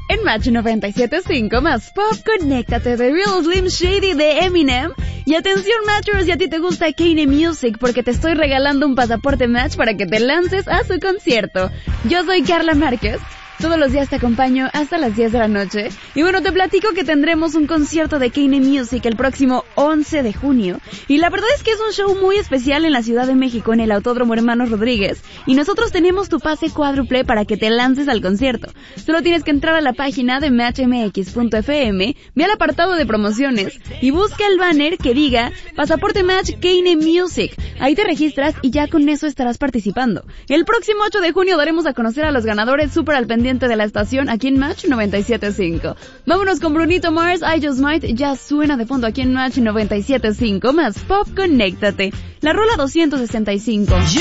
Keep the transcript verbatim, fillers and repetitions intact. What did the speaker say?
En Match noventa y siete punto cinco más Pop, conéctate de Real Slim Shady de Eminem. Y atención Matchers, si a ti te gusta Kanye Music, porque te estoy regalando un pasaporte Match para que te lances a su concierto. Yo soy Carla Márquez. Todos los días te acompaño hasta las diez de la noche. Y bueno, te platico que tendremos un concierto de Kanye Music el próximo once de junio. Y la verdad es que es un show muy especial en la Ciudad de México, en el Autódromo Hermanos Rodríguez. Y nosotros tenemos tu pase cuádruple para que te lances al concierto. Solo tienes que entrar a la página de match m x punto f m, ve al apartado de promociones y busca el banner que diga Pasaporte Match Kanye Music. Ahí te registras y ya con eso estarás participando. El próximo ocho de junio daremos a conocer a los ganadores súper al pendiente de la estación aquí en Match noventa y siete punto cinco. Vámonos con Brunito Mars, I Just Might, ya suena de fondo aquí en Match noventa y siete punto cinco más Pop, conéctate. La rola doscientos sesenta y cinco.